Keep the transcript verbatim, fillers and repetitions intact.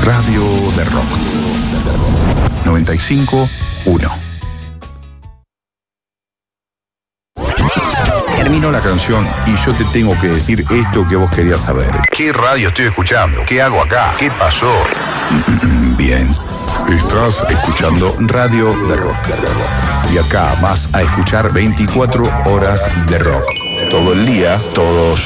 Radio de Rock. noventa y cinco uno. Terminó la canción y yo te tengo que decir esto que vos querías saber. ¿Qué radio estoy escuchando? ¿Qué hago acá? ¿Qué pasó? Bien. Estás escuchando Radio de Rock. Y acá vas a escuchar veinticuatro horas de rock. Todo el día, todos